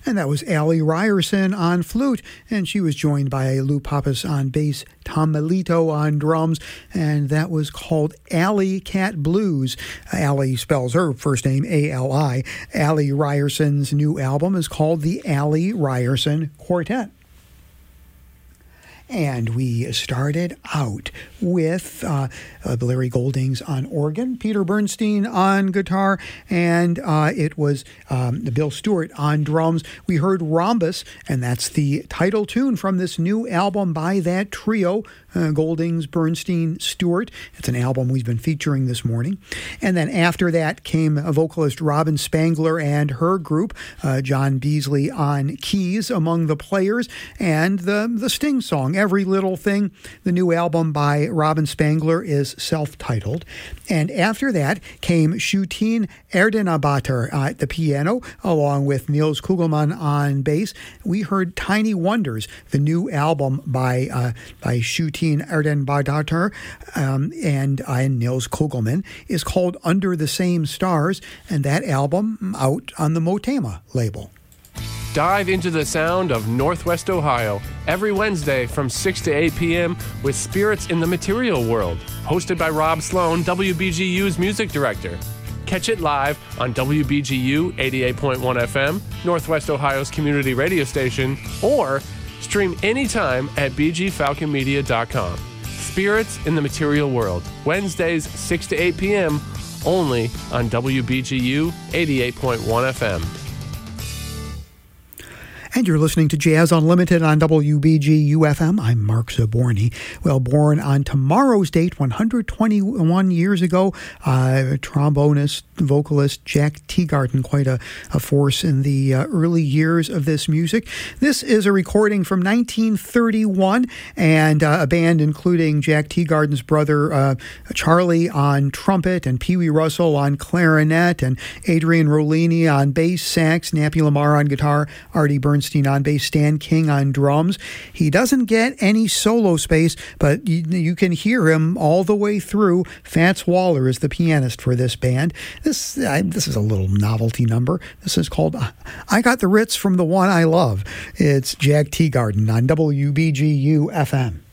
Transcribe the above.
and that was Allie Ryerson on flute, and she was joined by Lou Pappas on bass, Tom Melito on drums, and that was called Alley Cat Blues. Allie spells her first name A-L-I. Allie Ryerson's new album is called the Allie Ryerson Quartet. And we started out with Larry Goldings on organ, Peter Bernstein on guitar, and it was Bill Stewart on drums. We heard Rhombus, and that's the title tune from this new album by that trio, Goldings, Bernstein, Stewart. It's an album we've been featuring this morning. And then after that came a vocalist Robin Spangler and her group, John Beasley on keys among the players, and the Sting song, Every Little Thing. The new album by Robin Spangler is self-titled. And after that came Shutin Erdenabater at the piano, along with Niels Kugelman on bass. We heard Tiny Wonders, the new album by Shutin Erdenabater and Niels Kugelman, is called Under the Same Stars, and that album out on the Motema label. Dive into the sound of Northwest Ohio every Wednesday from 6 to 8 p.m. with Spirits in the Material World, hosted by Rob Sloan, WBGU's music director. Catch it live on WBGU 88.1 FM, Northwest Ohio's community radio station, or stream anytime at bgfalconmedia.com. Spirits in the Material World, Wednesdays 6 to 8 p.m., only on WBGU 88.1 FM. And you're listening to Jazz Unlimited on WBGU-FM. I'm Mark Zaborny. Well, born on tomorrow's date, 121 years ago, trombonist, vocalist Jack Teagarden, quite a force in the early years of this music. This is a recording from 1931, and a band including Jack Teagarden's brother Charlie on trumpet, and Pee Wee Russell on clarinet, and Adrian Rollini on bass, sax, Nappy Lamar on guitar, Artie Bernstein on bass, Stan King on drums. He doesn't get any solo space, but you can hear him all the way through. Fats Waller is the pianist for this band. This is a little novelty number. This is called I Got the Ritz from the One I Love. It's Jack Teagarden on WBGU-FM.